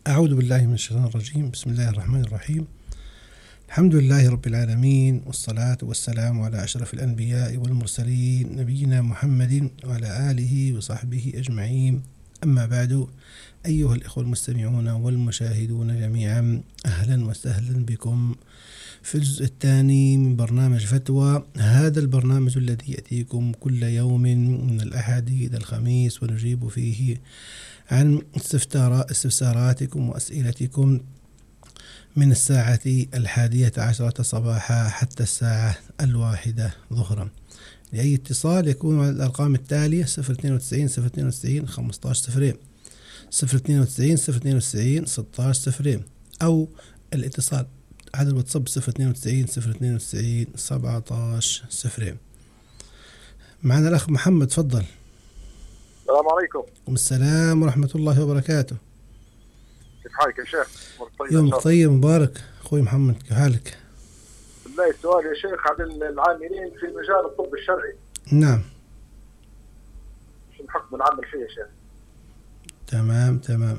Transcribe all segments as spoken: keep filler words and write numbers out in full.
أعوذ بالله من الشيطان الرجيم. بسم الله الرحمن الرحيم. الحمد لله رب العالمين، والصلاة والسلام على أشرف الأنبياء والمرسلين نبينا محمد وعلى آله وصحبه أجمعين. أما بعد، أيها الإخوة المستمعون والمشاهدون جميعا، أهلا وسهلا بكم في الجزء الثاني من برنامج فتوى. هذا البرنامج الذي يأتيكم كل يوم من الأحد إلى الخميس، ونجيب فيه عن استفساراتكم وأسئلتكم من الساعة الحادية عشرة صباحا حتى الساعة الواحدة ظهرا. لأي اتصال يكون على الأرقام التالية: صفر اثنين وتسعين صفر اثنين وتسعين خمسة عشر صفرين، صفر اثنين وتسعين صفر اثنين وتسعين ستة عشر صفرين، أو الاتصال على الواتساب صفر اثنين وتسعين صفر اثنين وتسعين سبعة عشر صفرين. معنا الأخ محمد، تفضل. السلام عليكم. السلام ورحمة الله وبركاته. كيف حالك يا شيخ؟ طيب يومك طيب مبارك أخوي محمد، كيف حالك؟ بالله السؤال يا شيخ عن العاملين في مجال الطب الشرعي. نعم. شو الحكم العمل فيه يا شيخ؟ تمام تمام.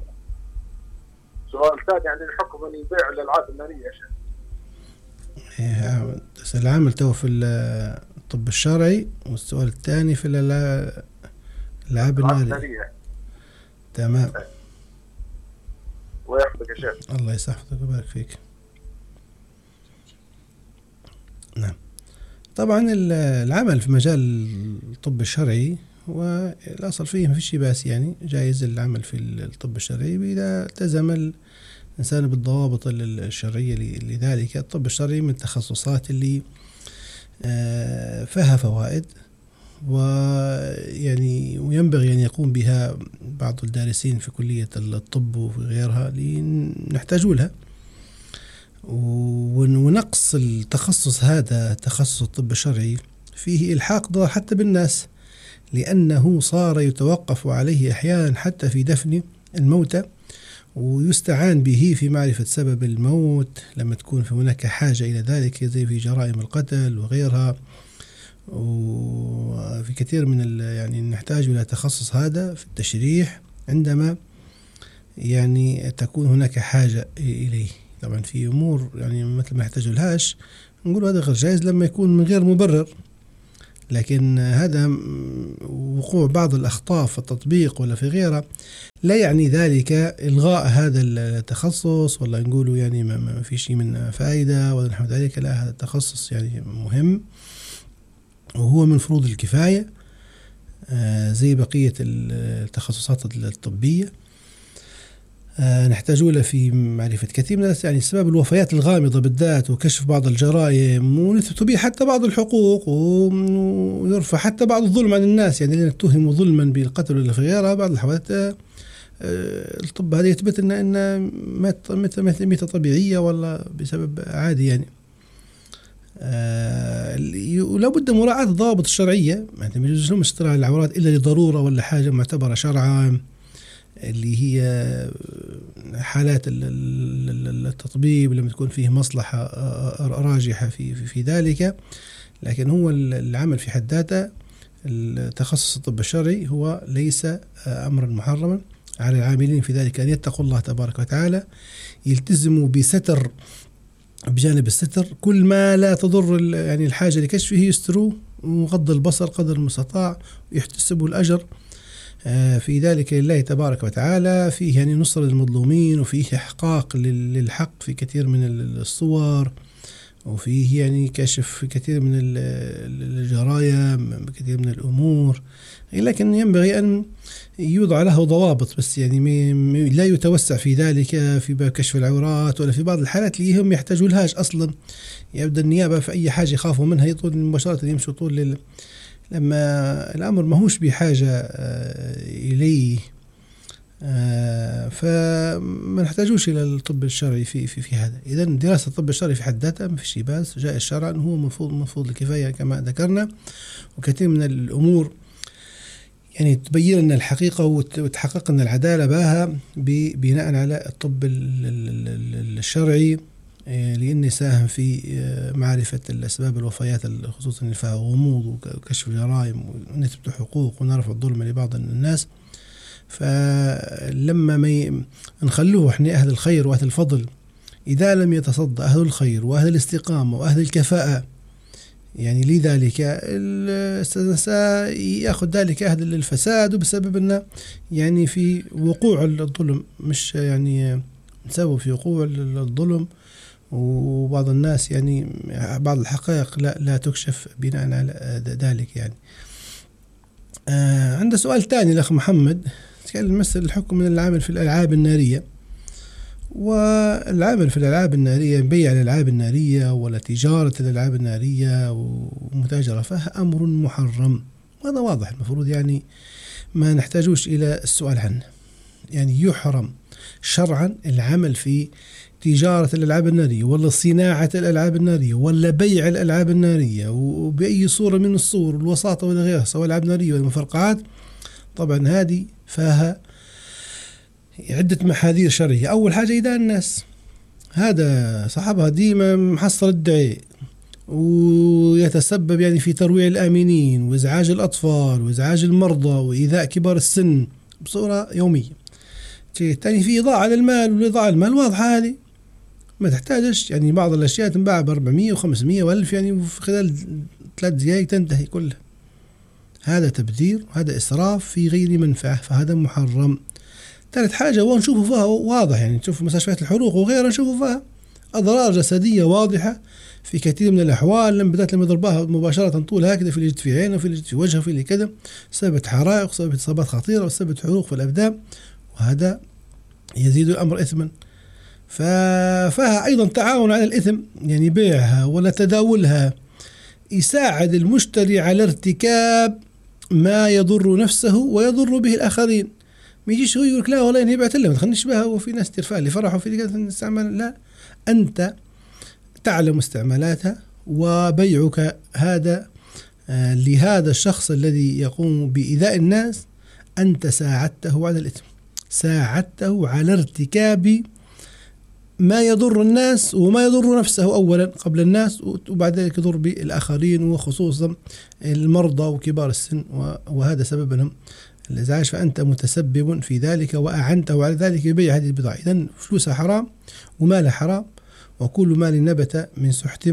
سؤال ثاني عن الحكم من يبيع الألعاب النارية يا شيخ. إيه، العامل تو في الطب الشرعي، والسؤال الثاني في الألعاب النارية. تمام. الله يحفظك يا شيخ. الله يحفظك ويبارك فيك. نعم. طبعا العمل في مجال الطب الشرعي والأصل فيه ما فيش باس، يعني جائز العمل في الطب الشرعي إذا التزم الإنسان بالضوابط الشرعية. لذلك الطب الشرعي من التخصصات اللي فيها فوائد، ويعني وينبغي أن يقوم بها بعض الدارسين في كلية الطب وفي غيرها لنحتاج لها. ونقص التخصص هذا، تخصص الطب الشرعي، فيه إلحاق ضرر حتى بالناس، لأنه صار يتوقف عليه أحيانا حتى في دفن الموتى، ويستعان به في معرفة سبب الموت لما تكون في هناك حاجة إلى ذلك، زي في جرائم القتل وغيرها. وفي كثير من يعني نحتاج إلى تخصص هذا في التشريح عندما يعني تكون هناك حاجة إليه. طبعا في أمور يعني مثل ما يحتاج لهاش نقول هذا غير جائز لما يكون من غير مبرر، لكن هذا وقوع بعض الأخطاء في التطبيق ولا في غيره لا يعني ذلك إلغاء هذا التخصص، ولا نقوله يعني ما في شيء من فائدة ولا نحو ذلك. لا، هذا التخصص يعني مهم، وهو من فروض الكفاية زي بقية التخصصات الطبية. نحتاج له في معرفة كثير من الناس، يعني سبب الوفيات الغامضة بالذات، وكشف بعض الجرائم، ونثبت به حتى بعض الحقوق، ويرفع حتى بعض الظلم عن الناس، يعني الذين اتهموا ظلما بالقتل ولا في غيرها. بعض الحوادث الطب هذا يثبت ان ان مات ميتة طبيعية ولا بسبب عادي يعني. ولا بد مراعاة الضوابط الشرعية، يعني ما يجوز لهم اشتراء العورات إلا لضرورة ولا حاجة معتبرة شرعا، اللي هي حالات التطبيب لما تكون فيه مصلحة راجحة في في ذلك. لكن هو العمل في حد ذاته، التخصص الطب الشرعي هو ليس أمرا محرما على العاملين في ذلك أن يتقوا الله تبارك وتعالى، يلتزموا بستر، بجانب الستر كل ما لا تضر يعني الحاجة لكشفه يستروه، وغض البصر قدر المستطاع، ويحتسبوا الأجر في ذلك لله تبارك وتعالى. فيه يعني نصر للمظلومين، وفيه إحقاق للحق في كثير من الصور، وفيه يعني كشف في كثير من الجرائم، كثير من الأمور. لكن ينبغي أن يوضع له ضوابط، بس يعني لا يتوسع في ذلك في باب كشف العورات، ولا في بعض الحالات اللي هم يحتاجوا لهاش أصلا. يبدأ النيابة في أي حاجة يخافوا منها يطول مباشرة، يمشوا طول لل... لما الأمر ماهوش بحاجة إليه. فما نحتاجوش إلى الطب الشرعي في في في هذا. إذا دراسة الطب الشرعي في حد ذاتها ما فيش باس، جاء الشرع هو مفروض مفروض الكفاية كما ذكرنا. وكثير من الأمور يعني تبين لنا الحقيقة وتحقق لنا العدالة بها بناء على الطب الشرعي، لأنه ساهم في معرفة الأسباب الوفيات، خصوصا اللي فيها غموض وكشف الجرائم ونثبت حقوق ونرفع الظلم لبعض الناس. فلما ما نخلوه إحنا أهل الخير وأهل الفضل. إذا لم يتصدى أهل الخير وأهل الاستقامة وأهل الكفاءة يعني لذلك سيأخذ ذلك أهل الفساد، وبسبب أنه يعني في وقوع الظلم، مش يعني سبب في وقوع الظلم، وبعض الناس يعني بعض الحقائق لا لا تكشف بناء على ذلك. يعني آه عنده سؤال تاني الأخ محمد، كان مثل الحكم من العمل في الألعاب النارية. والعمل في الألعاب النارية، بيع الألعاب النارية ولا تجارة الألعاب النارية ومتاجرة فيها أمر محرم، وهذا واضح المفروض يعني ما نحتاجوش إلى السؤال عنه. يعني يحرم شرعا العمل في تجارة الألعاب النارية ولا صناعة الألعاب النارية ولا بيع الألعاب النارية وبأي صورة من الصور، الوساطة ولا غيرها، سواء الألعاب النارية والمفرقعات. طبعا هذه فيها عدة محاذير شرعية. أول حاجة إذا الناس هذا صاحبها ديما محصل الدعاء ويتسبب يعني في ترويع الآمنين وإزعاج الأطفال وإزعاج المرضى وإيذاء كبار السن بصورة يومية. تاني في إضاعة للمال، والإضاعة المال واضحة، هذه ما تحتاجش يعني بعض الأشياء تنباع بأربعمية وخمسمية وألف يعني في خلال ثلاث دقائق تنتهي كلها. هذا تبذير، هذا إسراف في غير منفعة، فهذا محرم. ثالث حاجة ونشوفوا فيها واضح، يعني نشوف مستشفيات الحروق وغيرها نشوفوا فيها أضرار جسدية واضحة في كثير من الأحوال، لما بدأت لما يضربها مباشرة طول هكذا، في اللي يجد في عينه، في اللي يجد في وجهه، في اللي كذا، سببت حرائق، سببت إصابات خطيرة، وسببت حروق في الأبدان، وهذا يزيد الأمر إثما. ففيها أيضا تعاون على الإثم، يعني بيعها ولا تداولها يساعد المشتري على ارتكاب ما يضر نفسه ويضر به الآخرين. ما يجيش هو يقول لا والله إني بعت له ما تخلينيش بها، وفي ناس ترفع لي فرحوا في اللي استعمال. لا، أنت تعلم استعمالاتها، وبيعك هذا آه لهذا الشخص الذي يقوم بإيذاء الناس أنت ساعدته على الإثم، ساعدته على ارتكاب ما يضر الناس وما يضر نفسه أولا قبل الناس، وبعد ذلك يضر بالآخرين وخصوصا المرضى وكبار السن، وهذا سبب لهم الإزعاج، فأنت متسبب في ذلك وأعنته على ذلك ببيع هذه البضاعة. إذن فلوسها حرام ومالها حرام، وكل مال نبت من سحت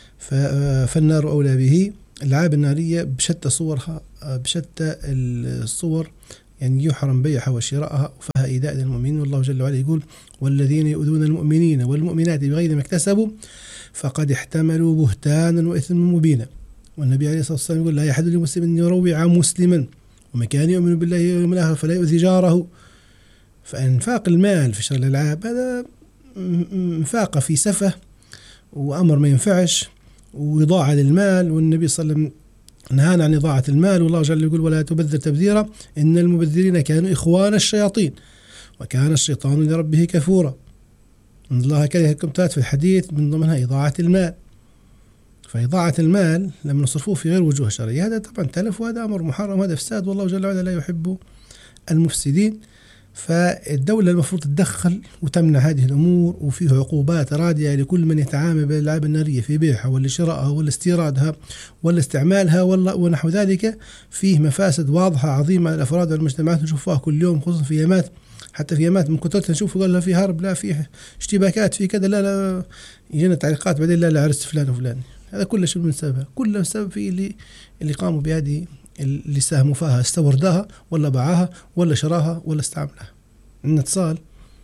فالنار أولى به. الألعاب النارية بشتى صورها، بشتى الصور، يعني يحرم بيعها وشراءها، وفيها إيذاء للمؤمنين. والله جل وعلا يقول والذين يؤذون المؤمنين والمؤمنات بغير ما اكتسبوا فقد احتملوا بهتانا وإثما مبينا. والنبي عليه الصلاة والسلام يقول لا يحل لمسلم أن يروع مسلما ومن كان يؤمن بالله واليوم الآخر فلا يؤذي جاره. فإنفاق المال في شراء الألعاب هذا انفاق في سفه وأمر ما ينفعش وإضاعة للمال، والنبي صلى الله عليه وسلم نهانا عن إضاعة المال. والله جل يقول ولا تبذر تبذيرا إن المبذرين كانوا إخوان الشياطين وكان الشيطان لربه كفورا. إن الله كره الكمتات في الحديث من ضمنها إضاعة المال. فإضاعة المال لما نصرفوه في غير وجوه شرعية هذا طبعا تلف، وهذا أمر محرم، وهذا فساد، والله جل وعلا لا يحب المفسدين. فالدولة المفروض تدخل وتمنع هذه الأمور، وفيه عقوبات رادعة لكل من يتعامل بالألعاب النارية في بيعها ولا شرائها ولا استيرادها ولا استعمالها ولا ونحو ذلك. فيه مفاسد واضحة عظيمة على الأفراد والمجتمعات نشوفها كل يوم، خصوصا في يامات، حتى في يامات من كترتها نشوف قال لا في هرب، لا في اشتباكات، في كذا، لا لا يجينا تعليقات بعدين لا لا عرس فلان وفلان. هذا كله شو من سببها؟ كله سبب في اللي اللي قاموا بهذه، اللي ساهموا فيها، استورداها ولا باعاها ولا شراها ولا استعملها. عندنا اتصال.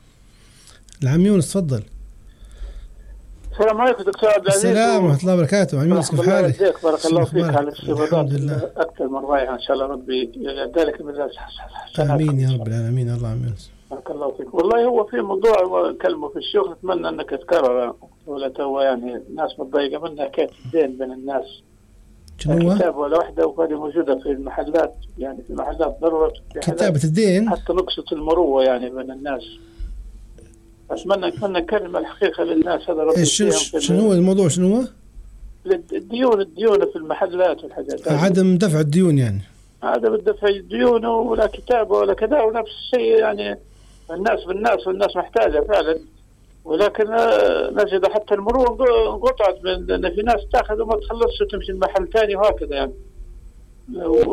العم يونس تفضل. السلام عليكم دكتور عبد العزيز. السلام ورحمة الله وبركاته. عم يونس كيف حالك؟ بارك الله فيك على الاستفادات أكثر من رائعة، إن شاء الله ربي يدالك المزاج. آمين يا رب العالمين. الله عم يونس. بارك الله فيك. والله هو في موضوع كلمة في الشغل أتمنى أنك تكرر، ولا تو يعني الناس متضايقة منها، كيف الدين بين الناس. شنو؟ كتاب ولا وحدة، وهذه موجودة في المحلات، يعني في المحلات ضرورة كتابة الدين حتى نقصة المروة يعني بين الناس. أتمنى أتمنى كلمة الحقيقة للناس. هذا ربي شنو شنو هو الموضوع؟ شنو هو؟ الديون الديون في المحلات والحاجات. عدم دفع الديون يعني. عدم دفع الديون ولا كتابة ولا كذا، ونفس الشيء يعني الناس بالناس، والناس محتاجة فعلا، ولكن نجد حتى المرور انقطعت، لأن في ناس تأخذ وما تخلصش وتمشي المحل ثاني وهكذا يعني.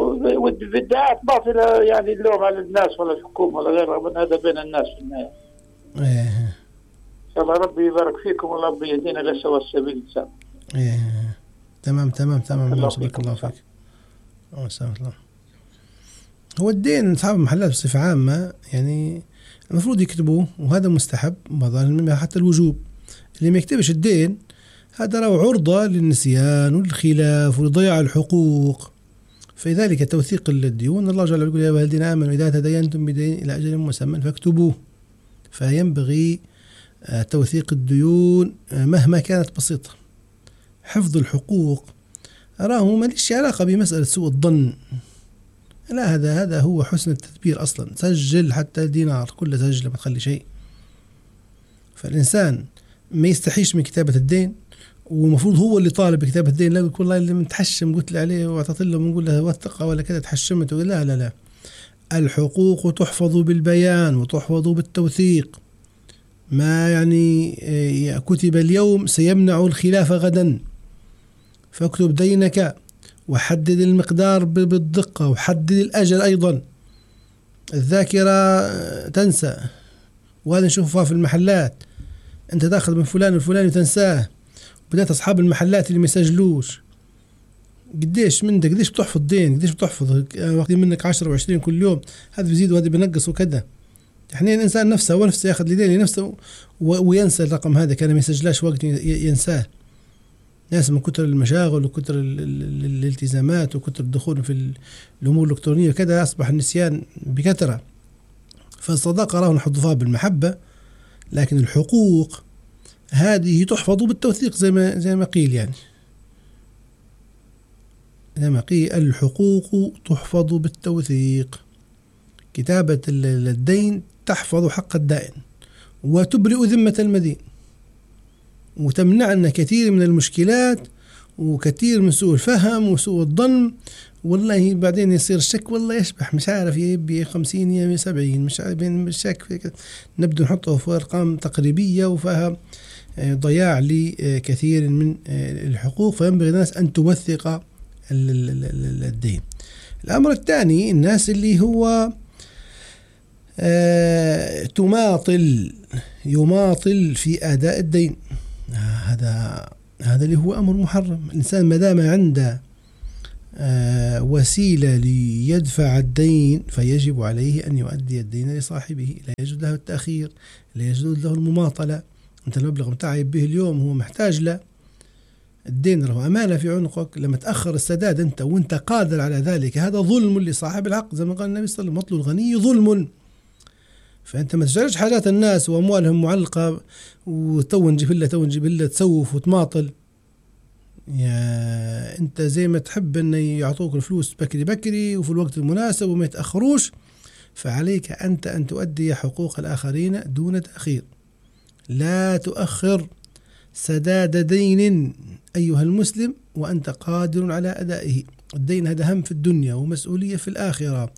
والادعاءات باطلة، يعني اللوم على الناس ولا الحكومة ولا غيرها من هذا بين الناس في النهاية. إيه. إن شاء الله ربي يبارك فيكم وربي يهدينا لسوى السبيل إن شاء الله. إيه. تمام تمام تمام. الله بارك الله فيكم. فيك. أه سلام الله. هو الدين أصحاب المحلات بصفة عامة يعني المفروض يكتبوه، وهذا مستحب، بعض حتى الوجوب. اللي ما يكتبش الدين هذا راهو عرضة للنسيان والخلاف وضياع الحقوق. فلذلك توثيق الديون الله جل وعلا يقول يا أيها الذين آمنوا إذا تداينتم بدين إلى أجل مسمى فاكتبوه. فينبغي توثيق الديون مهما كانت بسيطة. حفظ الحقوق أراه ما ليش علاقة بمسألة سوء الظن، لا، هذا هذا هو حسن التدبير أصلا. سجل حتى دينار، كله سجل ما تخلي شيء. فالإنسان ما يستحيش من كتابة الدين، ومفروض هو اللي طالب بكتابة الدين. لا يقول والله اللي متحشم قلت له عليه واعطيت له ونقول له وثقه ولا كذا تحشمت. لا لا لا، الحقوق تحفظ بالبيان وتحفظ بالتوثيق. ما يعني كتب اليوم سيمنع الخلاف غدا، فاكتب دينك وحدد المقدار بالدقة وحدد الأجل أيضا. الذاكرة تنسى، وهذا نشوفها في المحلات. أنت تأخذ من فلان الفلاني وتنساه، بدأت أصحاب المحلات اللي ما يسجلوش قديش من ده، قديش بتحفظ دين، قديش بتحفظ، واخدين منك عشرة وعشرين كل يوم، هذا بيزيد وهذا بينقص وكذا. يعني الإنسان نفسه هو نفسه يأخذ لدين لنفسه وينسى الرقم هذا، كان ما يسجلاش وقت ينساه. ناس من كتر المشاغل وكتر الالتزامات وكتر الدخول في الأمور الإلكترونية وكذا أصبح النسيان بكثرة. فالصداقة راه نحفظها بالمحبة، لكن الحقوق هذه تحفظ بالتوثيق زي ما زي ما قيل، يعني زي ما قيل الحقوق تحفظ بالتوثيق. كتابة الدين تحفظ حق الدائن وتبرئ ذمة المدين، وتمنعنا كثير من المشكلات وكثير من سوء الفهم وسوء الظن. والله بعدين يصير الشك، والله يشبح مش عارف يبي خمسين يبي سبعين مش عارف بين الشك، نبدأ نحطه في أرقام تقريبية وفيها ضياع لكثير من الحقوق. فينبغي الناس أن توثق الدين. الأمر الثاني الناس اللي هو تماطل يماطل في أداء الدين، هذا هذا اللي هو أمر محرم. الإنسان ما دام عنده آه وسيلة ليدفع الدين فيجب عليه أن يؤدي الدين لصاحبه، لا يجوز له التأخير، لا يجوز له المماطلة. أنت المبلغ متعب به اليوم هو محتاج له، الدين له أمانة في عنقك، لما تأخر السداد أنت وأنت قادر على ذلك هذا ظلم لصاحب الحق، زي ما قال النبي صلى الله عليه وسلم مطل الغني ظلم. فأنت ما تشغلش حاجات الناس وأموالهم معلقة وتو نجيب لها تو نجيب لها تسوف وتماطل. يا أنت زي ما تحب أن يعطوك الفلوس بكري بكري وفي الوقت المناسب وما يتأخروش، فعليك أنت أن تؤدي حقوق الآخرين دون تأخير. لا تؤخر سداد دين أيها المسلم وأنت قادر على أدائه. الدين هذا هم في الدنيا ومسؤولية في الآخرة،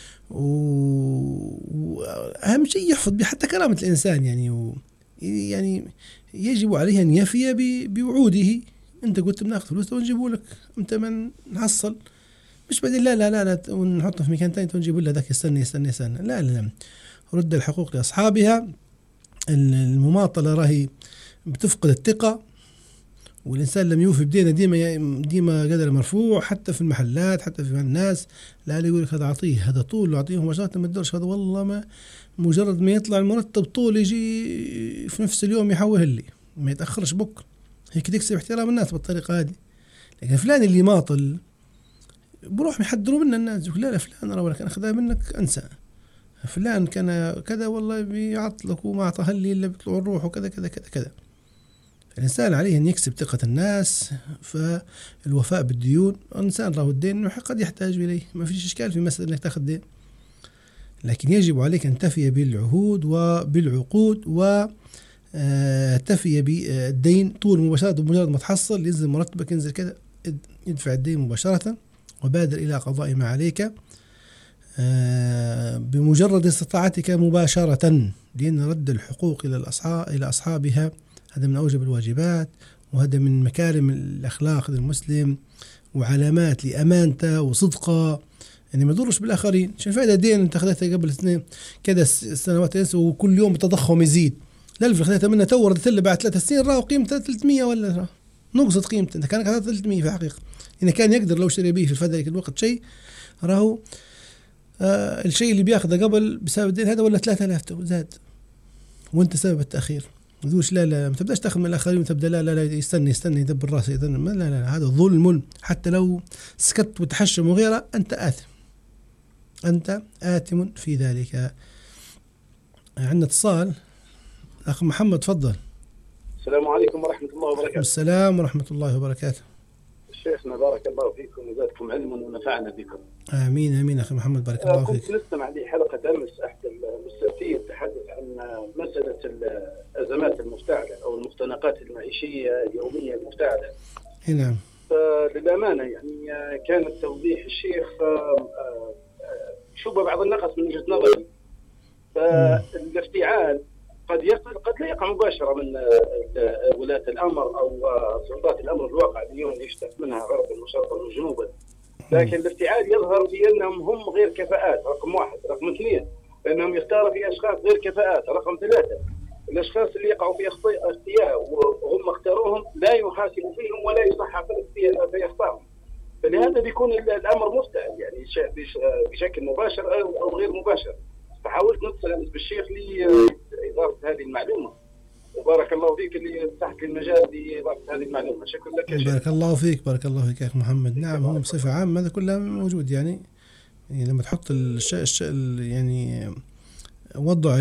وأهم شيء يحفظ به حتى كرامة الإنسان، يعني و يعني يجب عليه أن يفي بوعوده. أنت قلت بناخذ فلوس ونجيبه لك، أنت من نحصل مش بعدين لا لا لا, لا ونحطه في مكان ثاني ونجيب له ذاك يستنى يستنى يستنى لا لا لا. رد الحقوق لأصحابها. المماطلة راهي بتفقد الثقة، والإنسان لم يوفي بدينا ديما ديما قدر مرفوع، حتى في المحلات حتى في الناس. لا يقول لك هذا أعطيه، هذا طول أعطيه مباشرة ما تدورش، هذا والله ما مجرد ما يطلع المرتب طول يجي في نفس اليوم يحول لي ما يتأخرش بكرة. هيك تكسب احترام الناس بالطريقة هذه. لكن فلان اللي ماطل بروح يحذروا منا الناس، يقول لا لا فلان أنا كان أخذها منك أنسى، فلان كان كذا والله بيعطلك وما أعطاه لي إلا بيطلعوا الروح وكذا كذا كذا كذا. الإنسان عليه أن يكسب ثقة الناس. فالوفاء بالديون، الإنسان له الدين قد يحتاج إليه، ما فيش إشكال في مسألة أنك تأخذ دين، لكن يجب عليك أن تفي بالعهود وبالعقود وتفي بالدين طول مباشرة. بمجرد ما تحصل ينزل مرتبك ينزل كذا يدفع الدين مباشرة وبادر إلى قضاء ما عليك بمجرد استطاعتك مباشرة، لأن رد الحقوق إلى الأصحاب إلى أصحابها هذا من أوجب الواجبات، وهذا من مكارم الأخلاق للمسلم وعلامات لأمانته وصدقه. يعني ما يضرش بالآخرين. شو الفائدة دين أنت خذيتها قبل سنين كذا سنوات وكل يوم التضخم يزيد، الألف خذيتها منها توردت اللي بعد ثلاث سنين راهو قيمتها ثلاثمية ولا نقصت قيمته. أنت كان كذا ثلاثمية في الحقيقة، إن كان يقدر لو شري به في الفذلك الوقت شيء راهو آه الشيء اللي بياخذه قبل بسبب الدين هذا ولا ثلاثة آلاف زاد، وأنت سبب التأخير. ما تقولش لا لا ما تبداش تاخذ من الآخرين وتبدا لا لا لا يستني يستني يدبر راسه يستني، لا لا لا هذا ظلم. حتى لو سكت وتحشم وغيره أنت آثم، أنت آثم في ذلك. عندنا اتصال، أخ محمد تفضل. السلام عليكم ورحمة الله وبركاته. السلام ورحمة الله وبركاته. شيخنا بارك الله فيكم وزادكم علما ونفعنا بكم. آمين آمين أخي محمد بارك الله فيك. كنت نستمع لحلقة أمس أحد المستفتين تحدث عن مسألة الأزمات المفتعلة أو المختنقات المعيشية اليومية المفتعلة. نعم. فللأمانة يعني كان توضيح الشيخ شوب بعض النقص من وجهة نظري. فالافتعال قد يقع قد لا يقع مباشرة من ولاة الأمر أو سلطات الأمر الواقع اليوم يشتك منها غربا وشرقا وجنوبا، لكن الافتعال يظهر في أنهم هم غير كفاءات، رقم واحد. رقم اثنين أنهم يختاروا في أشخاص غير كفاءات. رقم ثلاثة الأشخاص اللي يقعوا في اختيار وهم اختاروهم لا يحاسبوا فيهم ولا يصحح في أخطائهم، فلهذا بيكون الأمر مفتعل يعني بشكل مباشر أو غير مباشر. فحاولت نتصل بالشيخ لإضافة هذه المعلومة، وبارك الله فيك اللي فتحت المجال لإضافة هذه المعلومة. شكرا لك يا شيخ. بارك الله فيك بارك الله فيك يا أخي محمد. نعم هو بصفة عامة هذا كله موجود يعني, يعني لما تحط الشيء يعني وضع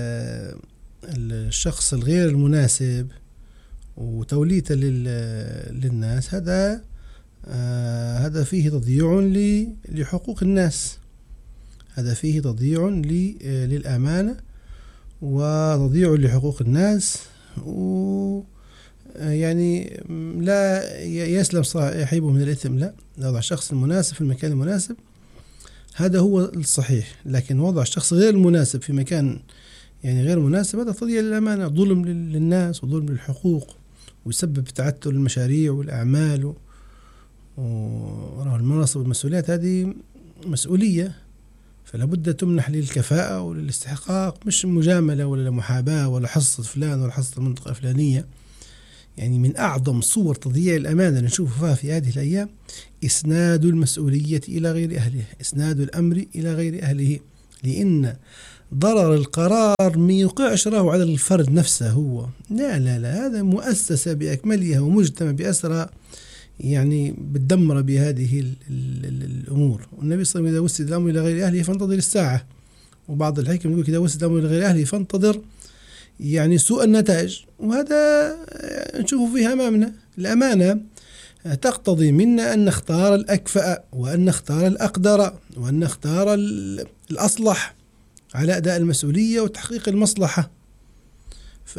الشخص الغير المناسب وتوليته للناس هذا آه هذا فيه تضييع لحقوق الناس، هذا فيه تضييع للأمانة وتضييع لحقوق الناس، ويعني لا يسلم صاحبه من الإثم. لا، وضع الشخص المناسب في المكان المناسب هذا هو الصحيح، لكن وضع الشخص غير المناسب في مكان يعني غير مناسب هذا تضييع للأمانة، ظلم للناس وظلم للحقوق، ويسبب تعثر المشاريع والأعمال والمناصب والمسؤوليات. هذه مسؤولية، فلا بد تمنح للكفاءة وللاستحقاق، مش مجاملة ولا محاباة ولا حصة فلان ولا حصة المنطقة الفلانية. يعني من أعظم صور تضييع الأمانة نشوفها في هذه الأيام إسناد المسؤولية إلى غير أهله، إسناد الأمر إلى غير أهله، لأن ضرر القرار ما يوقعش راهو على الفرد نفسه هو، لا لا لا هذا مؤسسة بأكملها ومجتمع بأسرها يعني بتدمر بهذه ال ال ال الأمور. والنبي صلى الله عليه وسلم إذا وسد الأمر إلى غير أهله فانتظر الساعة، وبعض الحكم يقول إذا وسد الأمر إلى غير أهله فانتظر يعني سوء النتائج. وهذا نشوفه فيها أمامنا. الأمانة تقتضي منا أن نختار الأكفأ وأن نختار الأقدر وأن نختار الأصلح على أداء المسؤولية وتحقيق المصلحة. ف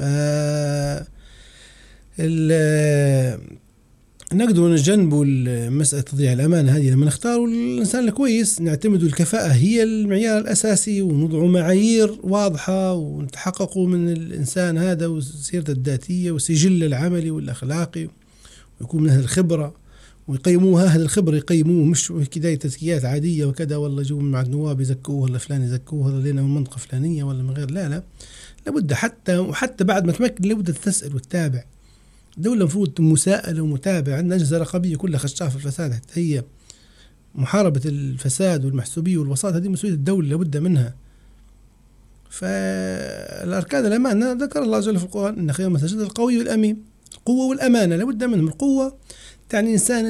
نقدر نجنبوا مسألة تضييع الأمانة هذه لما نختاروا الإنسان الكويس، نعتمد الكفاءة هي المعيار الأساسي، ونضع معايير واضحة ونتحققوا من الإنسان هذا وسيرته الذاتية وسجل العملي والأخلاقي، ويكون من أهل الخبرة ويقيموها أهل الخبرة، يقيموه مش كده تزكيات عادية وكذا والله جو مع النواب يزكوه ولا فلان يزكوه ولا لنا من منطقة فلانية ولا من غير. لا لا لابد حتى وحتى بعد ما تمكن لابد تسأل وتتابع. دولة مفروض مساءلة ومتابعة. عندنا أجهزة رقابية كلها خشاعة في الفساد، حتى هي محاربة الفساد والمحسوبية والوساطة هذه مسؤولية الدولة لابد منها. فالأركان الأمانة ذكر الله جل في القرآن إن خير المساجد القوي والأمين. القوة والأمانة لابد منهم. القوة تعني إنسان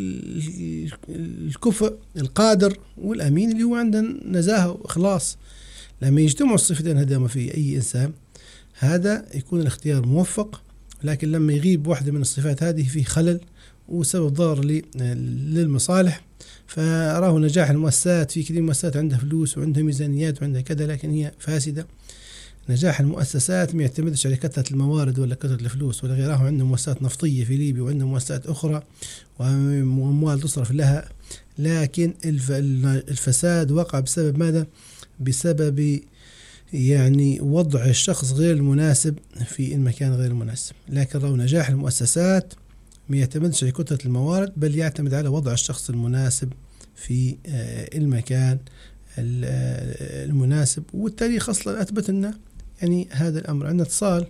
الكفء القادر، والأمين اللي هو عنده نزاهة وإخلاص. لما يجتمعوا الصفتين هذا في أي إنسان هذا يكون الاختيار موفق، لكن لما يغيب واحدة من الصفات هذه فيه خلل وسبب ضار للمصالح. فراه نجاح المؤسسات، في كثير مؤسسات عندها فلوس وعندها ميزانيات وعندها كذا لكن هي فاسدة. نجاح المؤسسات ما يعتمدش على كثرة الموارد ولا كثرة الفلوس ولا غيرها. عندهم مؤسسات نفطية في ليبيا وعندهم مؤسسات أخرى وأموال تصرف لها، لكن الفساد وقع بسبب ماذا؟ بسبب يعني وضع الشخص غير المناسب في المكان غير المناسب. لكن لو نجاح المؤسسات ما يعتمدش على كثرة الموارد، بل يعتمد على وضع الشخص المناسب في المكان المناسب. والتاريخ أصلا أثبت لنا يعني هذا الأمر. عندنا اتصال.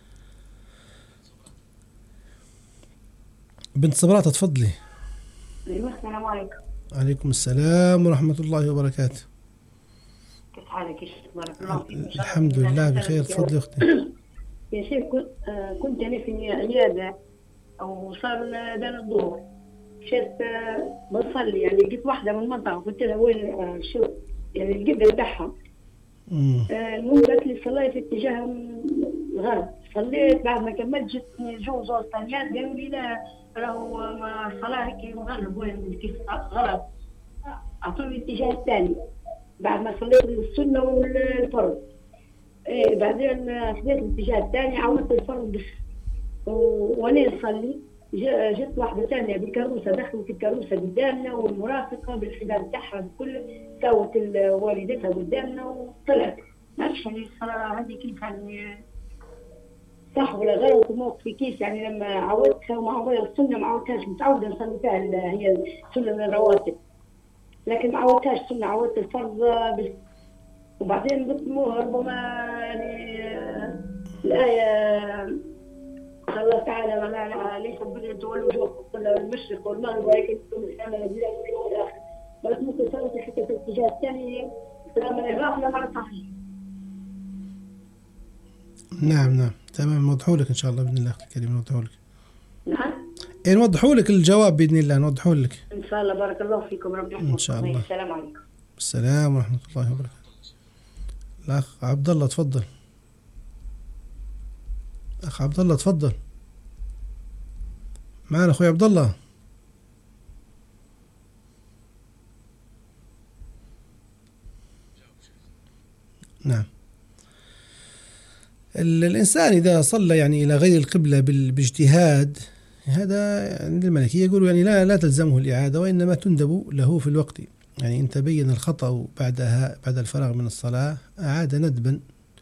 بنت صبرات تفضلي. ايوه السلام عليكم. عليكم السلام ورحمة الله وبركاته. كيف حالك يا شيخ؟ بارك الله فيك. الحمد لله بخير. تفضلي أختي. يا شيخ كنت أنا في عيادة أو صار دار الظهر، شفت بصلي يعني لقيت واحدة من المنطقة قلت لها وين شو يعني القبلة بتاعها. المهم قالت لي صليت في اتجاه الغرب، صليت بعد ما كملت جتني جو زوج ثانيات قالوا لي لا راهو الصلاة هيك مغرب وين كيف غلط، أعطوني الاتجاه الثاني بعد ما صليت السنة والفرض. إيه بعدين خذيت الاتجاه الثاني عودت الفرض بس، وانا نصلي جت واحدة ثانية بكروسة دخلت الكروسة قدامنا والمرافقة بالحذاء بتاعها بكل سوت والدتها قدامنا وطلعت. ما أعرفش يعني الصلاة هذه كيف يعني صح ولا غلط وموقفي كيف يعني لما عودتها وما عودتها السنة ما عودتهاش، متعودة نصلي فيها هي السنة الرواتب لكن ما عودتهاش السنة، عودت الفرض بس. وبعدين قلت ربما يعني الآية الله تعالى ولا ليس البر تولوا وجوهكم قبل المشرق والمغرب ولكن الإسلام الذي لا يؤمن بالآخرة. بس ممكن صارت حتى في الاتجاه الثاني سلام العراق لا مرة صحيح. نعم نعم تمام نوضحوا لك إن شاء الله بإذن الله أختي الكريمة نوضحوا لك. نعم. إيه نوضحوا لك الجواب بإذن الله نوضحوا لك. إن شاء الله بارك الله فيكم ربي يحفظكم. إن شاء الله. السلام عليكم. السلام ورحمة الله وبركاته. الأخ عبد الله تفضل. أخ عبد الله تفضل. معنا أخوي عبد الله. نعم. الإنسان إذا صلى يعني إلى غير القبلة باجتهاد هذا عند المالكية يقولوا يعني لا لا تلزمه الإعادة وإنما تندب له في الوقت. يعني إن تبين الخطأ بعدها بعد الفراغ من الصلاة أعاد ندبا.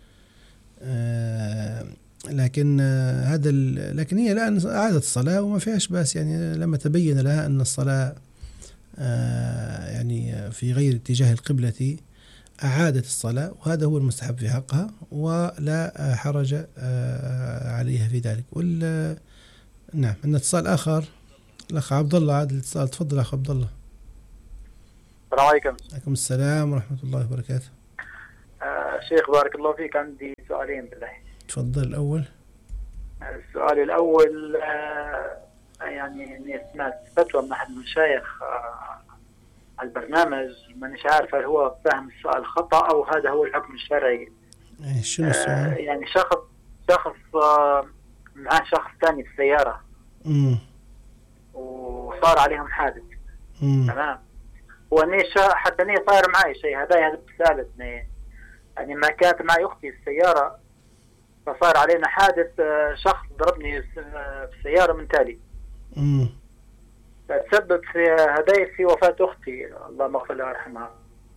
آه لكن آه هذا لكن هي الآن أعادت الصلاة وما فيهاش بأس يعني لما تبين لها أن الصلاة آه يعني في غير اتجاه القبلة أعادت الصلاة وهذا هو المستحب في حقها ولا حرج آه عليها في ذلك. وال نعم عندنا اتصال آخر. الأخ عبد الله عاد الاتصال. تفضل أخ عبد الله. السلام عليكم. عليكم السلام ورحمة الله وبركاته. آه شيخ بارك الله فيك عندي سؤالين بالله. تفضل. الأول. السؤال الأول آه يعني إني سمعت فتوى من أحد المشايخ آه على البرنامج مانيش عارف هل هو فهم السؤال خطأ أو هذا هو الحكم الشرعي. إيه شنو السؤال؟ آه يعني شخص شخص آه معاه شخص ثاني في السيارة. امم وصار عليهم حادث. امم تمام. واني حتى اني صاير معي شيء هذا هذا بسالتني يعني ما كانت معي اختي في السياره فصار علينا حادث شخص ضربني في السياره من تالي. امم فتسبب في هدايا في وفاه اختي الله يغفر لها ويرحمها.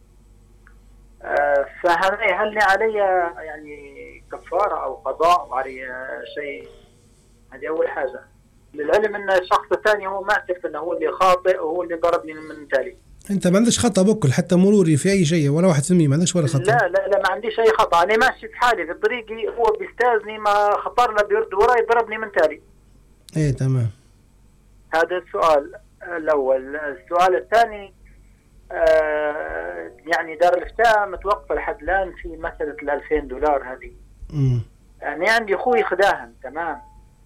فهل هل علي يعني كفاره او قضاء او علي شيء؟ هذه اول حاجه. للعلم ان الشخص الثاني هو ما اعترف انه هو اللي خاطئ وهو اللي ضربني من تالي. انت ما عندكش خطأ بكل حتى مروري في اي شيء ولا واحد في المية ما عندكش ولا خطأ؟ لا لا لا ما عنديش اي خطأ. انا ماشي في حالي في طريقي هو بيستاذني ما خطر له بيرد وراي ضربني من تالي. ايه تمام. هذا السؤال الاول. السؤال الثاني آه يعني دار الافتاء متوقفه لحد الان في مساله ال ألفين دولار هذه. امم يعني عندي اخوي خداهم تمام.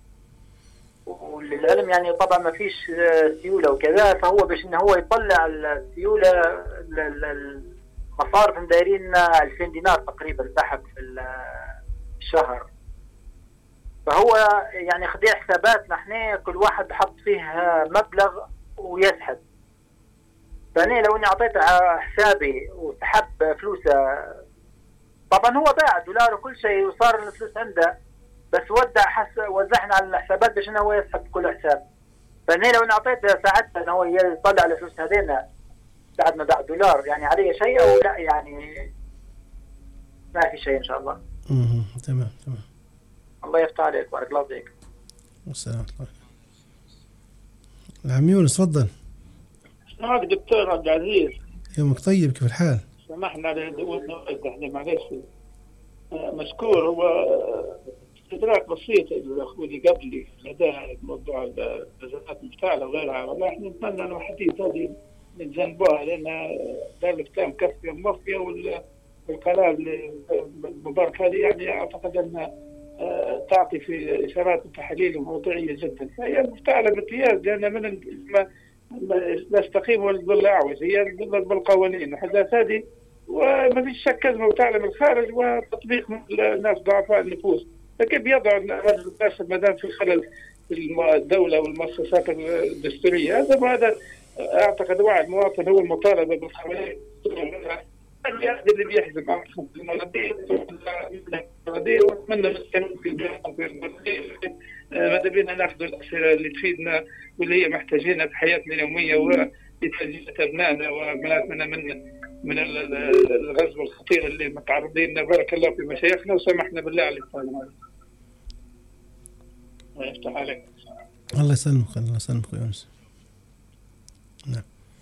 وللعلم يعني طبعا ما فيش سيوله وكذا فهو باش انه هو يطلع السيوله المصارف دايرين ألفين دينار تقريبا سحب في الشهر. فهو يعني خديع حساباتنا احنا كل واحد حط فيه مبلغ ويسحب. فانا لو اني اعطيته حسابي وسحب فلوسه طبعا هو باع دولار وكل شيء وصار الفلوس عنده بس ودع حس وزعنا على الحسابات باش انه هو يسحب كل حساب. فاني لو اعطيته ساعتها انه هو يطلع الفلوس هذينا بعد ما باع دولار يعني عليه شيء او لا يعني ما في شيء ان شاء الله. امم تمام تمام. الله يفتح عليك بارك الله فيك. والسلام عليكم. العم يونس تفضل. معك دكتور عبد العزيز. يومك طيب، كيف الحال؟ سمحنا لدولتنا احنا معلش مشكور. هو استدراك بسيط الاخوي اللي قبلي لدى موضوع البزنات المفتعله وغيرها، والله احنا نتمنى انه الحديث هذه نتجنبوها، لان ذلك تام كفيه موفيه والقرار المبارك هذه يعني اعتقد انها تعطي في اشارات وتحاليل موضوعيه جدا. فهي مفتعله بامتياز لان من لا استقيم ولا تظل اعوج، هي بالقوانين وحدات هذه، وما فيش شك أزمة وتعلم الخارج وتطبيق الناس ضعفاء النفوس. فكيف يضع الناس ما دام في خلل في الدولة والمؤسسات الدستورية؟ هذا وهذا أعتقد وعي المواطن هو المطالبة بالقوانين اللي بيحزم المرضية وأتمنى ماذا بينا ناخذ الأسئلة اللي تفيدنا واللي هي محتاجينها في حياتنا اليومية ولتنجية أبنائنا وبناتنا من من الغزو الخطير اللي متعرضين له. بارك الله في مشايخنا وسامحنا بالله على الإطالة. الله يفتح عليك. الله يسلمك، الله يسلمك يا يونس. نعم.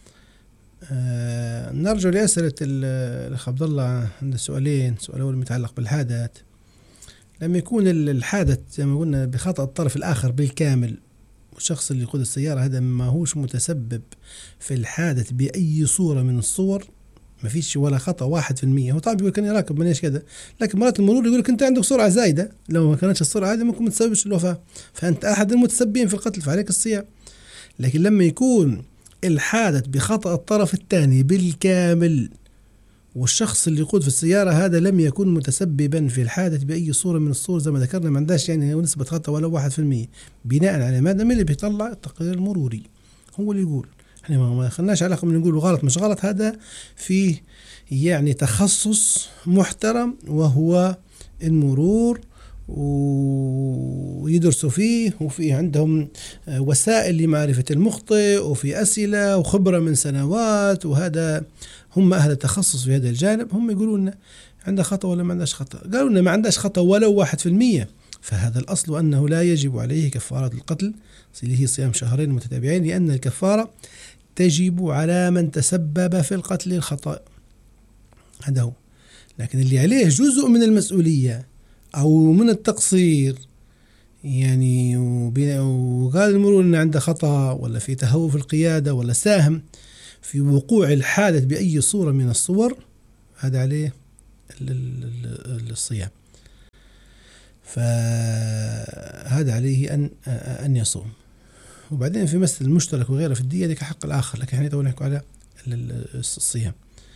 آه نرجع لأسئلة الأخ عبد الله. عنده سؤالين. سؤال أول متعلق بالحادث. لما يكون الحادث زي ما قلنا بخطأ الطرف الآخر بالكامل، والشخص اللي يقود السيارة هذا ما هوش متسبب في الحادث بأي صورة من الصور، ما فيش ولا خطأ واحد في المية. هو طبعا بيقول كان يراكب منيش كذا، لكن مرات المرور يقول لك أنت عندك سرعة زايدة، لو ما كانتش السرعة هذه ممكن ما تسببش الوفاة، فأنت أحد المتسببين في القتل، فعليك الصيام. لكن لما يكون الحادث بخطأ الطرف الثاني بالكامل، والشخص اللي يقود في السيارة هذا لم يكن متسببا في الحادث بأي صورة من الصور زي ما ذكرنا، ما عندهاش يعني نسبة خطأ ولا واحد في المية، بناء على ماذا؟ من اللي بيطلع التقرير المروري هو اللي يقول. احنا ما خلناش علاقة من نقول غلط مش غلط، هذا فيه يعني تخصص محترم وهو المرور، ويدرسوا فيه، وفي عندهم وسائل لمعرفة المخطئ، وفي أسئلة وخبرة من سنوات، وهذا هم أهل التخصص في هذا الجانب. هم يقولون لنا عنده خطأ ولا ما عندهش خطأ، قالوا لنا ما عندهش خطأ ولو واحد في المية، فهذا الأصل أنه لا يجب عليه كفارة القتل اللي هي صيام شهرين متتابعين، لأن الكفارة تجب على من تسبب في القتل الخطأ، هذا هو. لكن اللي عليه جزء من المسؤولية أو من التقصير يعني، وقال المرور أن عنده خطأ ولا في تهور في القيادة ولا ساهم في وقوع الحادث بأي صورة من الصور، هذا عليه الصيام، فهذا عليه أن أن يصوم. وبعدين في مسألة المشترك وغيره في الدية ذيك حق الآخر، لكن احنا نحكي على الصيام.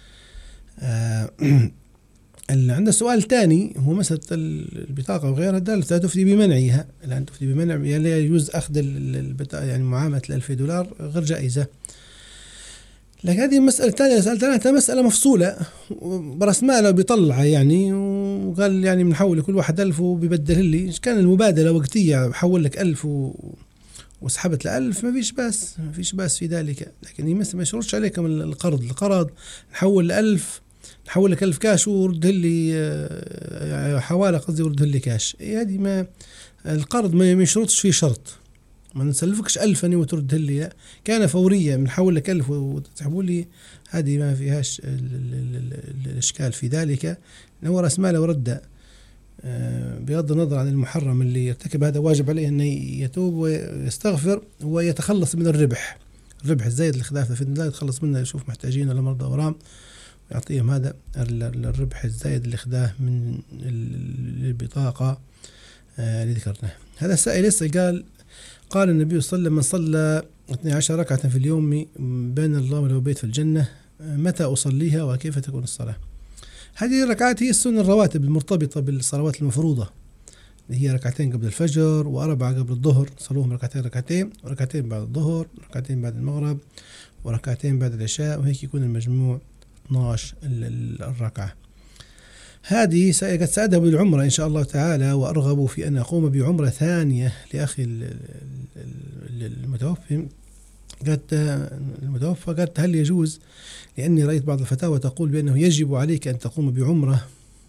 اللي عنده سؤال تاني هو مسألة البطاقة وغيرها، ده تفدي بمنعها، الآن تفدي بمنع يعني يجوز أخذ البطاقة يعني معاملة الألف دولار غير جائزة. لكن هذه المسألة الثانية سألتها مسألة مفصولة برأس ماله بيطلعها يعني، وقال يعني بنحول لكل واحد ألف وبيبدل لي، كان المبادلة وقتية بحول لك ألف و وسحبت لألف ما فيش باس، ما فيش باس في ذلك. لكن يمثل ما يشرطش عليكم القرض، القرض نحول لألف، نحول لك ألف كاش ورد لي حوالة قصدي ورد لي كاش، هذه ما القرض ما يشرطش فيه شرط، ما نسلفكش ألف أني وترد لي، لا كان فورية بنحول لك ألف وتسحبوا لي، هذه ما فيهاش الإشكال في ذلك، هو رأس ماله ورده. بغض النظر عن المحرم اللي يرتكب هذا واجب عليه أن يتوب ويستغفر ويتخلص من الربح، الربح الزايد اللي خذاه في الله يتخلص منه، يشوف محتاجين ولا مرضى ورام ويعطيهم هذا الربح الزايد اللي خذاه من البطاقة اللي ذكرناه. هذا السائل لسه قال قال النبي صلى الله عليه وسلم من صلى اثنتي عشرة ركعة في اليوم بين الله وله بيت في الجنة متى أصليها وكيف تكون الصلاة؟ هذه الركعات هي السنة الرواتب المرتبطة بالصلوات المفروضة، اللي هي ركعتين قبل الفجر وأربعة قبل الظهر، صلوهم ركعتين ركعتين وركعتين بعد الظهر وركعتين بعد المغرب وركعتين بعد العشاء، وهيك يكون المجموع اثنتي عشرة الركعة. هذه قد سأذهب للعمرة إن شاء الله تعالى، وأرغب في أن أقوم بعمرة ثانية لأخي المتوفي. قالت المتوفى قالت هل يجوز، لأني رأيت بعض الفتاوى تقول بأنه يجب عليك أن تقوم بعمرة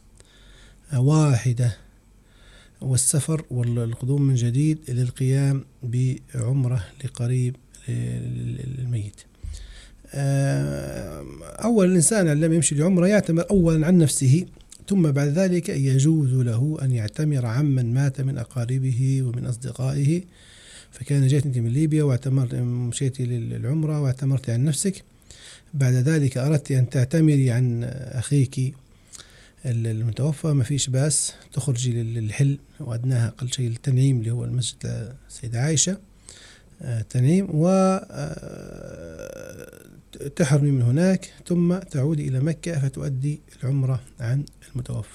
واحدة والسفر والقدوم من جديد للقيام بعمرة لقريب الميت. أول الإنسان لما يمشي لعمرة يعتمر أولا عن نفسه، ثم بعد ذلك يجوز له أن يعتمر عمن مات من أقاربه ومن أصدقائه. فكان جيت أنت من ليبيا واعتمرت، مشيتي للعمرة واعتمرت عن نفسك، بعد ذلك أردت أن تعتمري عن أخيك المتوفى، ما فيش باس، تخرجي للحل وأدناها أقل شيء التنعيم اللي هو المسجد السيدة عائشة تنعيم، وتحرمي من هناك ثم تعودي إلى مكة فتؤدي العمرة عن المتوفى.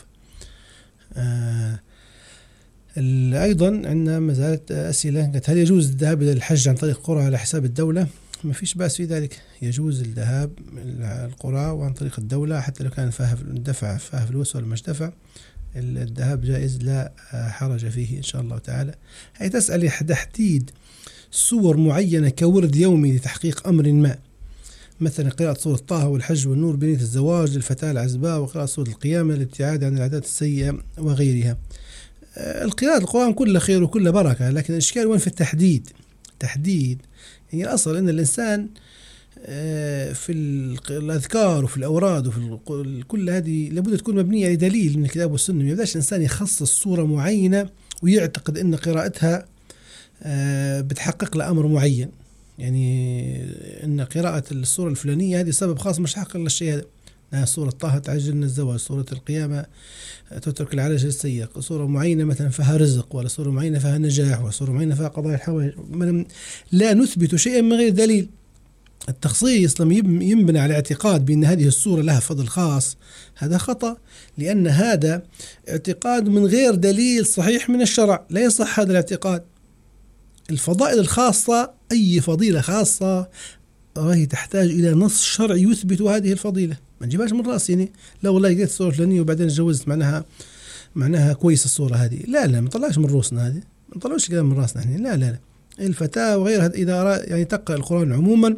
أيضا عندنا ما زالت أسئلة، هل يجوز الذهاب إلى الحج عن طريق قرى على حساب الدولة؟ ما فيش بأس في ذلك، يجوز الذهاب إلى القرى وعن طريق الدولة حتى لو كان فيها دفع فيها فلوس ولا مش دفع، الذهاب جائز لا حرج فيه إن شاء الله تعالى. هي تسأل تحديد صور معينة كورد يومي لتحقيق أمر ما، مثلا قراءة سورة طه والحج والنور بنية الزواج للفتاة العزباء، وقراءة سورة القيامة للابتعاد عن العادات السيئة وغيرها. القراءة القرآن كله خير وكله بركة، لكن الإشكال وين في التحديد. تحديد يعني الأصل أن الإنسان في الأذكار وفي الأوراد وفي كل هذه لابد تكون مبنية على دليل من الكتاب والسنة. ما يبدأش الإنسان يخصص صورة معينة ويعتقد أن قراءتها بتحقق له أمر معين، يعني أن قراءة السورة الفلانية هذه سبب خاص مش حقق للشيء هذا. سورة طه تعجل الزواج، سورة القيامة تترك العلاج السيء، سورة معينة مثلا فيها رزق، ولا سورة معينة فيها نجاح، ولا سورة معينة فيها قضاء الحوائج. لا نثبت شيئا من غير دليل. التخصيص لما ينبنى على اعتقاد بأن هذه السورة لها فضل خاص هذا خطأ، لأن هذا اعتقاد من غير دليل صحيح من الشرع، لا يصح هذا الاعتقاد. الفضائل الخاصة أي فضيلة خاصة راهي تحتاج إلى نص شرعي يثبت هذه الفضيلة، ما نجيبهاش من رأس يعني لا والله قريت السورة الفلانية وبعدين اتجوزت معناها معناها كويس السورة هذه، لا لا ما نطلعش من روسنا، هذه ما نطلعوش كلام من رأسنا احنا، لا لا لا. الفتاة وغيرها إذا يعني تقرأ القرآن عموما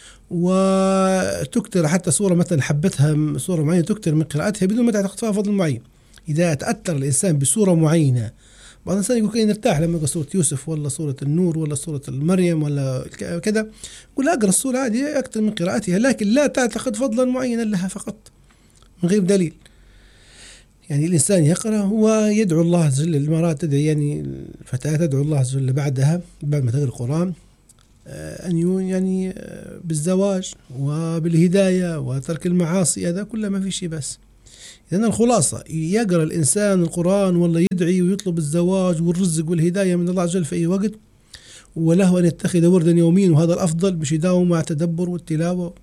وتكتر حتى سورة مثلا حبتها سورة معينة تكتر من قراءتها بدون ما تعتقد فيها فضل معين. إذا تأثر الإنسان بسورة معينة، بعض الإنسان يقول كأن يرتاح لما يقرأ سورة يوسف ولا سورة النور ولا سورة المريم ولا كذا، يقول أقرأ السورة هذه أكثر من قراءتها، لكن لا تعتقد فضلا معينا لها فقط من غير دليل. يعني الإنسان يقرأ ويدعو الله عز وجل، المرأة تدعي يعني الفتاة تدعو الله عز وجل بعدها بعد ما تقرأ القرآن أن يعني بالزواج وبالهداية وترك المعاصي، هذا كله ما في شيء. بس إذن الخلاصة يقرأ الإنسان القرآن والله يدعي ويطلب الزواج والرزق والهداية من الله عز وجل في أي وقت، وله أن يتخذ وردا يوميا، وهذا الأفضل باش يداوم مع التدبر والتلاوة،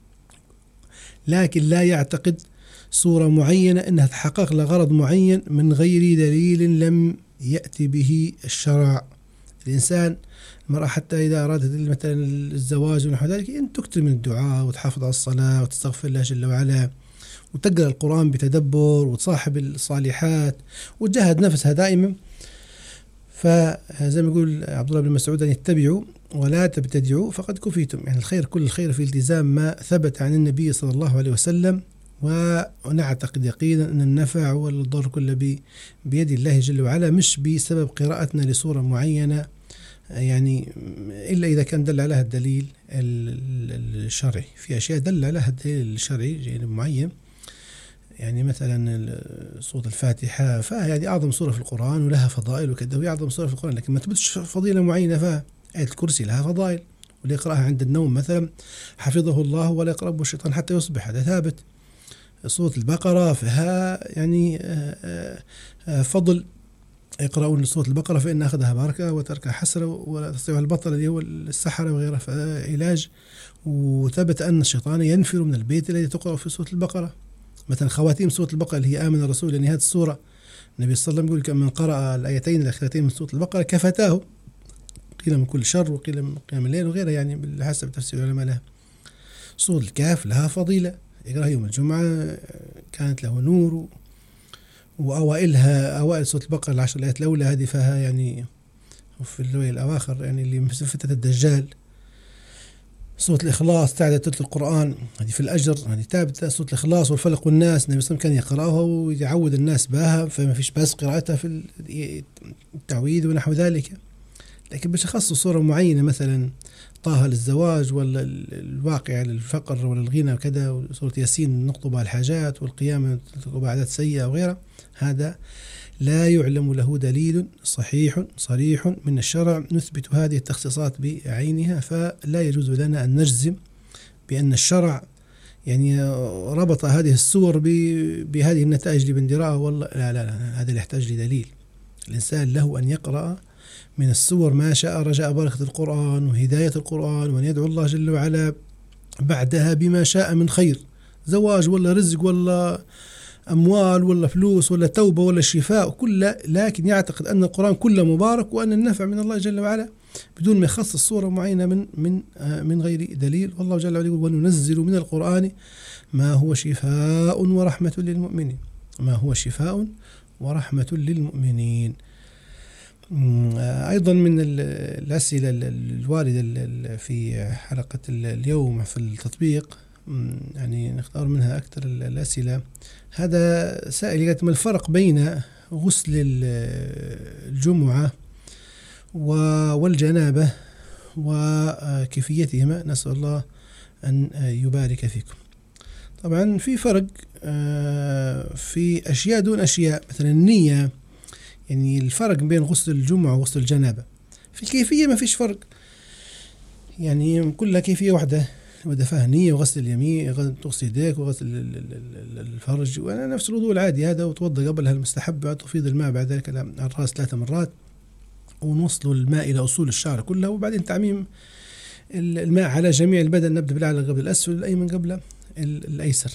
لكن لا يعتقد صورة معينة أنها تحقق لغرض معين من غير دليل لم يأتي به الشرع. الإنسان المرأة حتى إذا أرادت مثلا الزواج ونحو ذلك أن تكتر من الدعاء وتحافظ على الصلاة وتستغفر الله جل وعلا وتقرأ القرآن بتدبر وتصاحب الصالحات وتجاهد نفسها دائما. فزي ما يقول عبد الله بن مسعود أن يتبعوا ولا تبتدعوا فقد كفيتم، يعني الخير كل الخير في التزام ما ثبت عن النبي صلى الله عليه وسلم، ونعتقد يقينا أن النفع والضر كله بيد الله جل وعلا، مش بسبب قراءتنا لسورة معينة، يعني إلا إذا كان دل عليها الدليل الشرعي. في أشياء دل عليها الدليل الشرعي يعني معين، يعني مثلا سورة الفاتحة فهي أعظم سورة في القرآن ولها فضائل وكذا، وهي أعظم سورة في القرآن، لكن ما تبتش فضيلة معينة. فآية الكرسي لها فضائل، واللي يقرأها عند النوم مثلا حفظه الله ولا يقربه الشيطان حتى يصبح، هذا ثابت. سورة البقرة فيها يعني فضل، يقرؤون سورة البقرة فإن أخذها بركة وتركها حسرة ولا تستطيع البطل اللي هو السحرة وغيره فعلاج. وثبت أن الشيطان ينفر من البيت الذي تقرأ في سورة البقرة. مثلا خواتيم سورة البقرة اللي هي آمن الرسول لنهاية السورة، النبي صلى الله عليه وسلم يقول من قرأ الآيتين الأخيرتين من سورة البقرة كفتاه، قيل من كل شر وقيل من قيام الليل وغيرها، يعني بحسب تفسير العلماء لها. سورة الكهف لها فضيلة، يقرأها يوم الجمعة كانت له نور، وأوائلها أوائل سورة البقرة العشر الآيات الأولى هذه فيها يعني وفي اللوية الأواخر يعني اللي من فتنة الدجال. سورة الإخلاص تعدد ثلث القرآن، هذه في الأجر، هذه تابت سورة الإخلاص والفلق والناس، النبي صلى الله عليه وسلم كان يقرأها ويعود الناس بها، فما فيش بس قراءتها في التعويذ ونحو ذلك. لكن باش يخصص صورة معينة مثلا طه للزواج ولا الواقع للفقر ولا الغنى وكذا، وسورة ياسين نقطب الحاجات والقيامة تقطب عادات سيئة وغيرها، هذا لا يعلم له دليل صحيح صريح من الشرع نثبت هذه التخصيصات بعينها، فلا يجوز لنا أن نجزم بأن الشرع يعني ربط هذه الصور بهذه النتائج اللي بندراها والله لا لا لا، هذا يحتاج لدليل. الإنسان له أن يقرأ من الصور ما شاء رجاء بركة القرآن وهداية القرآن، وأن يدعو الله جل وعلا بعدها بما شاء من خير، زواج ولا رزق ولا أموال ولا فلوس ولا توبة ولا شفاء كله، لكن يعتقد أن القرآن كله مبارك وأن النفع من الله جل وعلا بدون ما يخصص صورة معينة من من من غير دليل. والله جل وعلا يقول وننزل من القرآن ما هو شفاء ورحمة للمؤمنين، ما هو شفاء ورحمة للمؤمنين. أيضا من الأسئلة الواردة في حلقة اليوم في التطبيق، يعني نختار منها أكثر الأسئلة. هذا سائل يقول ما الفرق بين غسل الجمعة والجنابة وكيفيتهما؟ نسأل الله أن يبارك فيكم. طبعا في فرق في أشياء دون أشياء، مثلا النية، يعني الفرق بين غسل الجمعة وغسل الجنابة في الكيفية ما فيش فرق، يعني كلها كيفية واحدة، ودفاه نية وغسل اليمين تغسل يديك وغسل الفرج، وأنا نفس الوضوء العادي هذا، وتوضأ قبلها المستحب، تفيض الماء بعد ذلك على الرأس ثلاث مرات، ونوصل الماء إلى أصول الشعر كلها، وبعدين تعميم الماء على جميع البدن، نبدأ بالأعلى قبل الأسفل، الأيمن قبل الأيسر.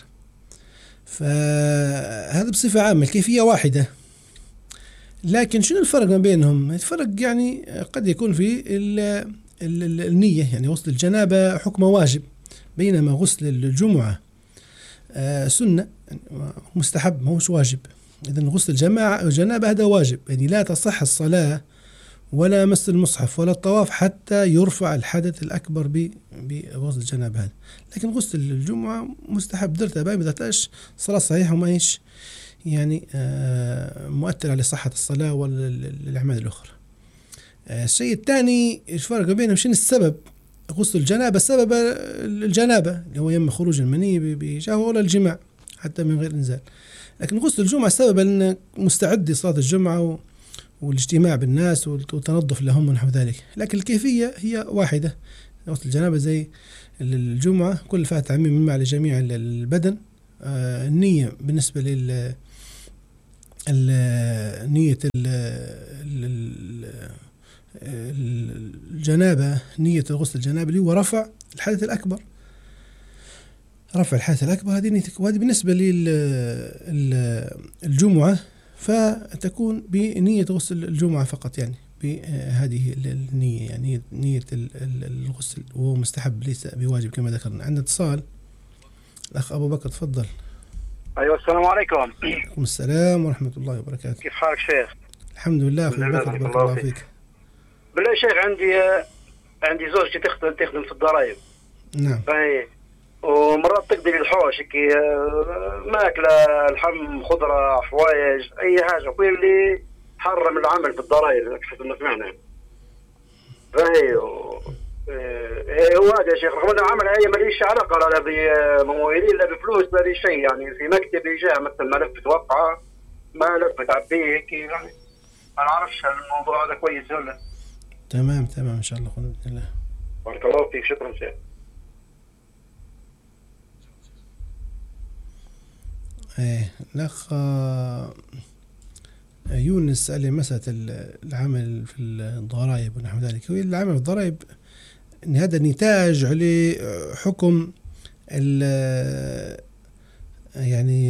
فهذا بصفة عامة الكيفية واحدة، لكن شنو الفرق ما بينهم؟ الفرق يعني قد يكون في النية، يعني غسل الجنابة حكمه واجب، بينما غسل الجمعة سنة مستحب ما هوش واجب. إذن غسل الجماعة الجنابة هذا واجب، يعني لا تصح الصلاة ولا مس المصحف ولا الطواف حتى يرفع الحدث الأكبر بغسل الجنابة هذا. لكن غسل الجمعة مستحب، درتها باي ما درتهاش صلاة صحيحة وما إيش يعني مؤثر على صحة الصلاة والأعمال الأخرى. الشيء الثاني الفرق بينهم شنو السبب؟ غسل الجنابة سبب الجنابة اللي هو يم خروج المني بشهوة ولا الجماع حتى من غير إنزال، لكن غسل الجمعة سبب أن مستعد لصلاة الجمعة والاجتماع بالناس والتنظف لهم ونحو ذلك، لكن الكيفية هي واحدة. غسل الجنابة زي الجمعة كل فيها تعميم الماء لجميع البدن. آه النية بالنسبة لل نية الجنابة، نية غسل الجنابة اللي هو رفع الحدث الأكبر، رفع الحدث الأكبر هذه نيتك. وهذه بالنسبة للجمعة فتكون بنية غسل الجمعة فقط، يعني بهذه النية، يعني نية الغسل، وهو مستحب ليس بواجب كما ذكرنا. عندنا اتصال، الأخ أبو بكر تفضل. أيوة السلام عليكم. وعليكم السلام ورحمة الله وبركاته. كيف حالك شيخ؟ الحمد لله أخي بكر، بارك الله فيك. بالله شيخ عندي عندي زوجتي تخدم تخدم في الضرائب. نعم. فهي ومرات تقضي لي الحوش كي ماكلة لحم خضرة حوايج أي حاجة، وكل اللي حرم العمل في الضرائب حسب ما سمعنا. فهي هو هذا يا شيخ، رغم أن العمل هي ماليش علاقة لا بموالي لا بفلوس لا بشيء، يعني في مكتبي جاء مثل ملف توقع ملف تعبيه هيك، يعني ما نعرفش الموضوع هذا كويس ولا. تمام تمام إن شاء الله بإذن الله. بارك الله فيك، شكرا شيخ. ايه الأخ يونس سأل مسألة العمل في الضرائب ونحو ذلك. هو العمل في الضرائب إن هذا نتاج عليه حكم يعني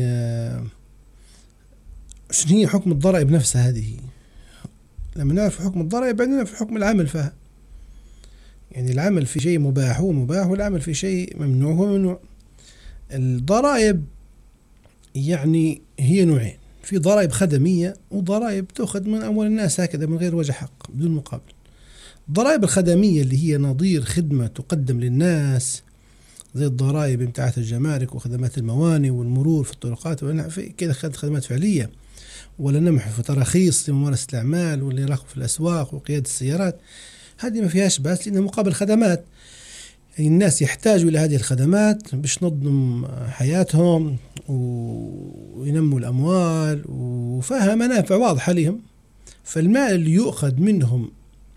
شنو هي حكم الضرائب نفسها. هذه لما نعرف حكم الضرائب بعدين نعرف حكم العمل فيها. يعني العمل في شيء مباح هو مباح، والعمل في شيء ممنوع هو ممنوع. الضرائب يعني هي نوعين، في ضرائب خدمية وضرائب تأخذ من أموال الناس هكذا من غير وجه حق بدون مقابل. الضرائب الخدمية اللي هي نظير خدمة تقدم للناس زي الضرائب بتاعت الجمارك وخدمات الموانئ والمرور في الطرقات في كده خدمات فعلية، ولا نمح في تراخيص لممارسة الأعمال واللي يراقب في الأسواق وقيادة السيارات. هذه ما فيهاش بأس، لأنها مقابل خدمات، يعني الناس يحتاجوا إلى هذه الخدمات باش تنظم حياتهم وينموا الأموال وفيها منافع واضحة لهم. فالمال اللي يؤخذ منهم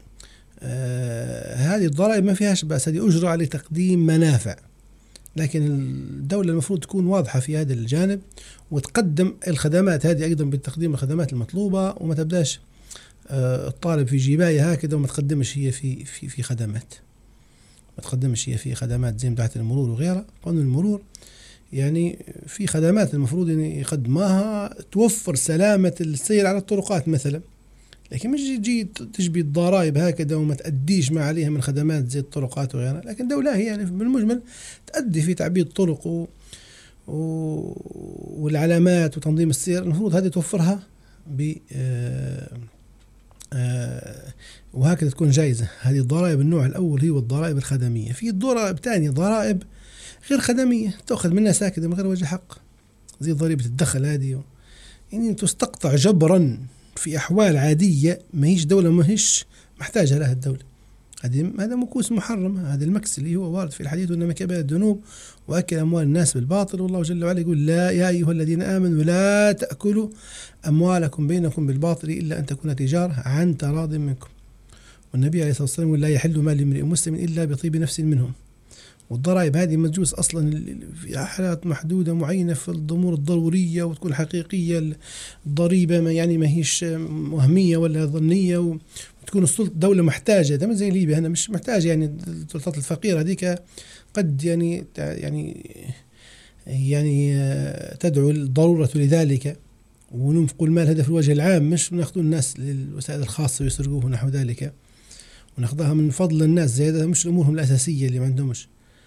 آه هذه الضرائب ما فيهاش بأس، هذه أجرة على تقديم منافع، لكن الدولة المفروض تكون واضحة في هذا الجانب وتقدم الخدمات هذه أيضا بتقديم الخدمات المطلوبة، وما تبداش آه الطالب في جباية هكذا وما تقدمش هي في في في خدمات ما تقدمش هي في خدمات زي بتاعت المرور وغيرها. قانون المرور يعني في خدمات المفروض أن يقدمها توفر سلامة السير على الطرقات مثلا، لكن مش تجي تجبي الضرائب هكذا وما تأديش ما عليها من خدمات زي الطرقات وغيرها. لكن الدولة هي يعني بالمجمل تأدي في تعبيد الطرق و... و... والعلامات وتنظيم السير، المفروض هذه توفرها ب آه... آه... وهكذا تكون جائزة. هذه الضرائب النوع الأول هي الضرائب الخدمية. في ضرائب تانية ضرائب غير خدمية تأخذ منها ساكدة من غير وجه حق، زي ضريبة الدخل هذه، يعني تستقطع جبرا في أحوال عادية ما هيش دولة ما هيش محتاجة لها الدولة. هذه هذا مكوس محرم، هذا المكس اللي هو وارد في الحديث وإنما كبائر الذنوب وأكل أموال الناس بالباطل. والله جل وعلا يقول لا يا أيها الذين آمنوا لا تأكلوا أموالكم بينكم بالباطل إلا أن تكون تجارة عن تراض منكم. والنبي عليه الصلاة والسلام يقول لا يحل مال امرئ مسلم إلا بطيب نفس منهم. والضرائب هذه مجوز أصلا في حالات محدودة معينة في الضمور الضرورية، وتكون حقيقية الضريبة ما يعني ما هيش وهمية ولا ظنية، وتكون السلطة دولة محتاجة. ده زي ليبيا هنا مش محتاجة، يعني السلطات الفقيرة هذيك قد يعني يعني يعني تدعو الضرورة لذلك، وننفق المال هذا في الوجه العام، مش ناخذ الناس للوسائل الخاصة ويسرقوه نحو ذلك وناخذها من فضل الناس، زي هذا مش أمورهم الأساسية اللي ما عندهمش.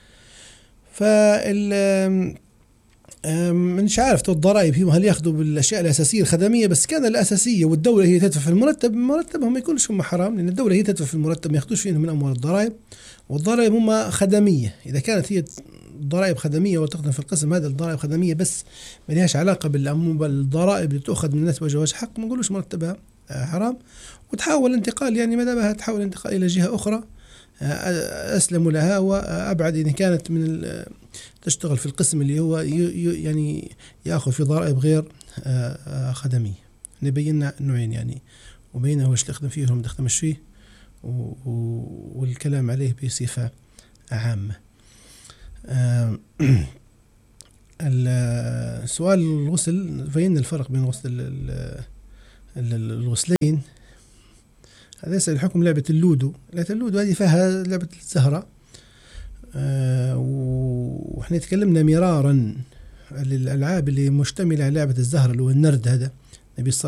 فال مش عارف الضرائب هي هل ياخذوا بالاشياء الاساسيه الخدميه بس، كان الاساسيه والدوله هي تدفع في المرتب، مرتبهم ما يكونش هم حرام، لان الدوله هي تدفع في المرتب ما ياخذوش فيهم من اموال الضرائب. والضرائب هم خدميه، اذا كانت هي ضرائب خدميه وتخدم في القسم هذا الضرائب خدميه بس ما لهاش علاقه بالضرائب اللي تؤخذ من الناس وجه وجه حق، ما نقولوش مرتبها حرام، وتحاول الانتقال يعني ما دامها تحاول الانتقال الى جهه اخرى أسلم لها وأبعد إن كانت من تشتغل في القسم اللي هو يعني يأخذ في ضرائب غير خدمية. نبينا نوعين يعني، وبينه وش تخدم فيه وما تخدمش فيه، والكلام عليه بصفة عامة. السؤال الغسل، بين الفرق بين غسل الغسلين. هذا يسأل الحكم لعبة اللودو. لعبة اللودو هذه فيها لعبة الزهرة، أه وإحنا تكلمنا مرارا الألعاب اللي مشتملة على لعبة الزهرة اللي هو النرد. هذا النبي